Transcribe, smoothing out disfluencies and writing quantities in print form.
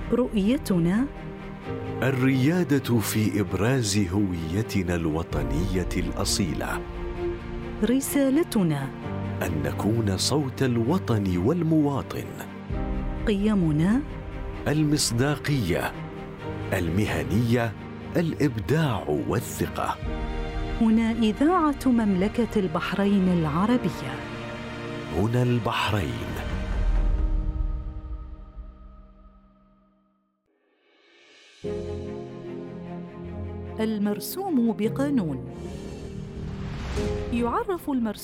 رؤيتنا الريادة في إبراز هويتنا الوطنية الأصيلة. رسالتنا أن نكون صوت الوطن والمواطن. قيمنا المصداقية، المهنية، الإبداع والثقة. هنا إذاعة مملكة البحرين العربية. هنا البحرين. المرسوم بقانون. يعرف المرسوم